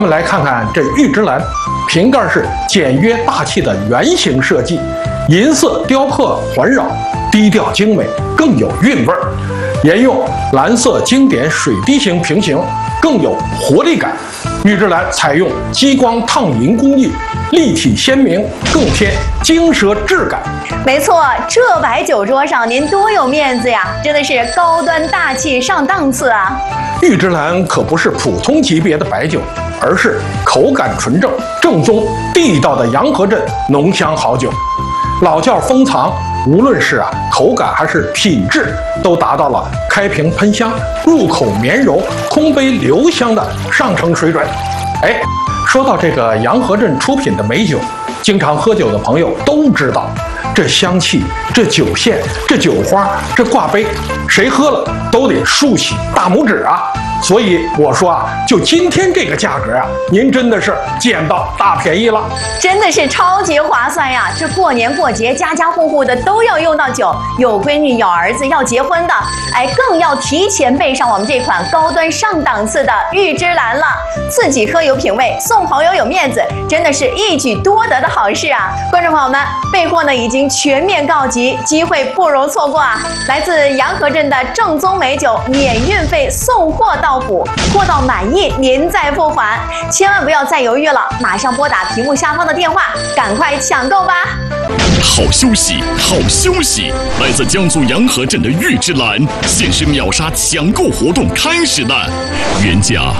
我们来看看这玉芝兰，瓶盖是简约大气的圆形设计，银色雕刻环绕，低调精美，更有韵味儿。沿用蓝色经典水滴形瓶型，更有活力感。玉芝兰采用激光烫银工艺，立体鲜明，更添精奢质感。 没错，这摆酒桌上您多有面子呀，真的是高端大气上档次啊！ 玉芝兰可不是普通级别的白酒，而是口感纯正、正宗地道的洋河镇浓香好酒。老窖封藏，无论是口感还是品质，都达到了开瓶喷香、入口绵柔、空杯留香的上乘水准。哎，说到这个洋河镇出品的美酒，经常喝酒的朋友都知道，这香气、这酒线、这酒花、这挂杯，谁喝了都得竖起大拇指啊！所以我说就今天这个价格您真的是捡到大便宜了， 真的是超级划算呀！这过年过节，家家户户的都要用到酒，有闺女、有儿子要结婚的，更要提前备上我们这款高端上档次的玉芝兰了。自己喝有品味，送朋友有面子，真的是一举多得的好事啊！观众朋友们，备货呢已经全面告急，机会不容错过啊！来自洋河镇的正宗美酒，免运费送货到府，货到满意您再付款，千万不要再犹豫了，马上拨打屏幕下方的电话，赶快抢购吧！ 好消息，好消息！来自江苏洋河镇的玉芝兰限时秒杀抢购活动开始了，原价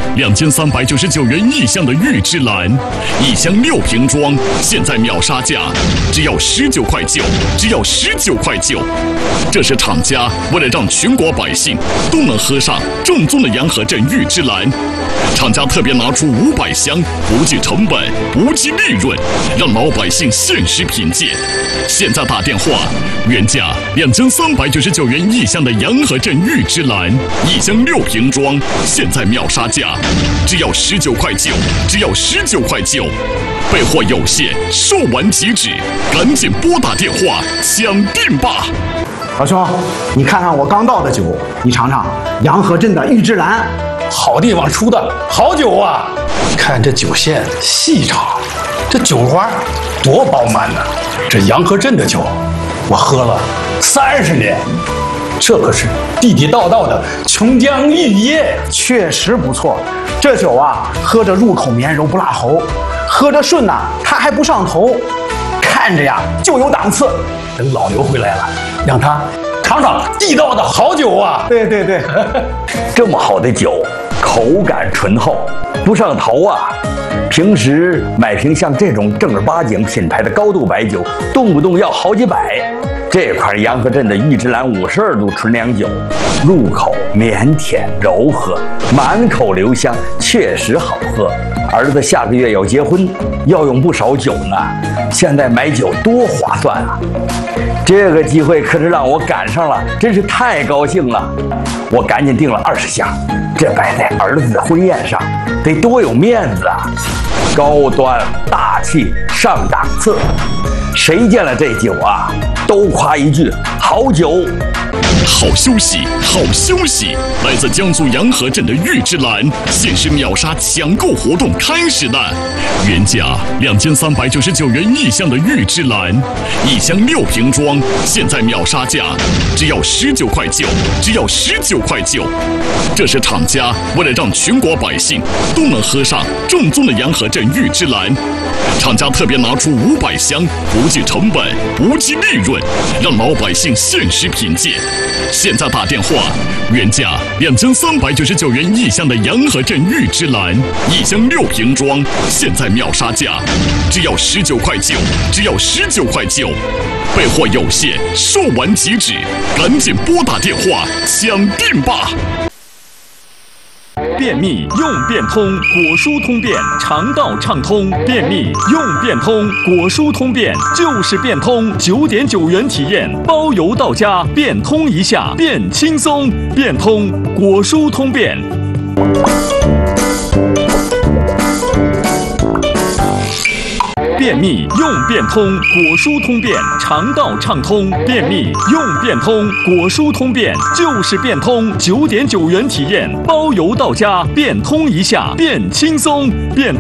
2399元一箱的玉芝兰，一箱6瓶装，现在秒杀价只要19块9，只要19块9。这是厂家为了让全国百姓都能喝上正宗的洋河镇玉芝兰，厂家特别拿出500箱，不计成本，不计利润，让老百姓限时品鉴。现在打电话，原价2399元一箱的洋河镇玉芝兰，一箱6瓶装，现在秒杀价只要19块9，只要19块9。备货有限，售完即止，赶紧拨打电话抢订吧！ 老兄，你看看我刚倒的酒，你尝尝洋河镇的玉芝兰， 好地方出的好酒啊！看这酒线细长，这酒花多饱满呢！这洋河镇的酒，我喝了30年，这可是地地道道的琼浆玉液， 确实不错。这酒喝着入口绵柔不辣喉，喝着顺它还不上头，看着就有档次。 等老刘回来了，让他尝尝地道的好酒啊！ 对对对， 这么好的酒，口感醇厚，不上头啊！平时买瓶像这种正儿八经品牌的高度白酒，动不动要好几百。这款洋河镇的玉芝兰52度纯粮酒，入口绵甜柔和，满口留香，确实好喝。儿子下个月要结婚，要用不少酒呢，现在买酒多划算啊！这个机会可是让我赶上了，真是太高兴了。我赶紧订了20箱，这摆在儿子的婚宴上，得多有面子啊！高端大气上档次，谁见了这酒都夸一句好酒。 好消息，好消息！来自江苏洋河镇的玉芝兰限时秒杀抢购活动开始了，原价2399元一箱的玉芝兰，一箱6瓶装，现在秒杀价只要19块9，只要19块9。这是厂家为了让全国百姓都能喝上正宗的洋河镇玉芝兰，厂家特别拿出500箱，不计成本，不计利润，让老百姓限时品鉴。现在打电话，原价2399元一箱的洋河镇玉芝兰，一箱6瓶装，现在秒杀价只要19块9，只要19块9。备货有限，售完即止，赶紧拨打电话抢订吧！ 便秘用便通，果蔬通便，肠道畅通。便秘用便通，果蔬通便就是便通，9.9元体验，包邮到家，便通一下变轻松。便通果蔬通便。 便秘用变通，果蔬通便，肠道畅通。便秘用变通，果蔬通便就是变通，9.9元体验，包邮到家，变通一下变轻松。变